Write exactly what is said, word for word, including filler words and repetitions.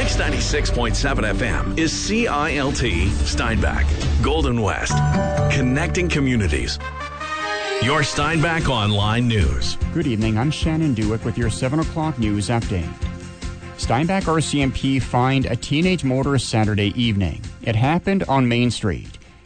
Mix ninety-six point seven F M is C I L T Steinbach, Golden West, connecting communities. Your Steinbach Online News. Good evening, I'm Shannon Dewick with your seven o'clock news update. Steinbach R C M P fined a teenage motorist Saturday evening. It happened on Main Street.